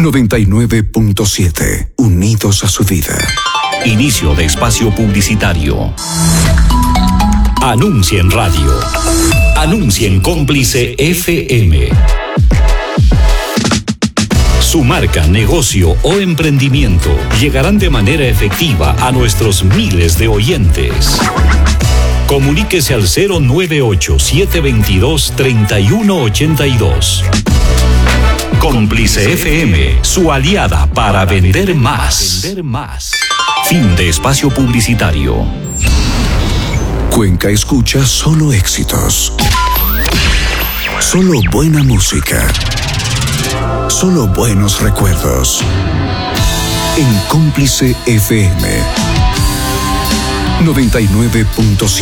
99.7. Unidos a su vida. Inicio de espacio publicitario. Anuncia en radio. Anuncia en Cómplice FM. Su marca, negocio o emprendimiento llegarán de manera efectiva a nuestros miles de oyentes. Comuníquese al 098-722-3182. Cómplice FM, su aliada para vender más. Fin de espacio publicitario. Cuenca escucha solo éxitos. Solo buena música. Solo buenos recuerdos. En Cómplice FM 99.7.